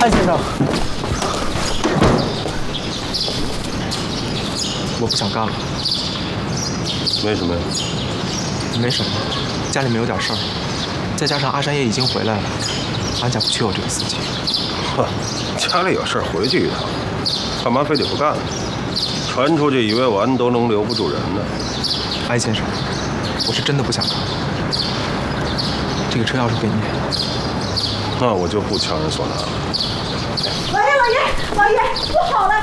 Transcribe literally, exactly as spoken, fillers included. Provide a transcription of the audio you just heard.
安先生，我不想干了。 为什么呀？ 没什么，家里面有点事儿，再加上阿山也已经回来了，安家不缺我这个司机。 呵，家里有事儿回去一趟，干嘛非得不干呢？传出去以为我安都能留不住人呢。 安先生，我是真的不想干。这个车钥匙给你。 那我就不强人所难了。 老爷，老爷，老爷，不好了！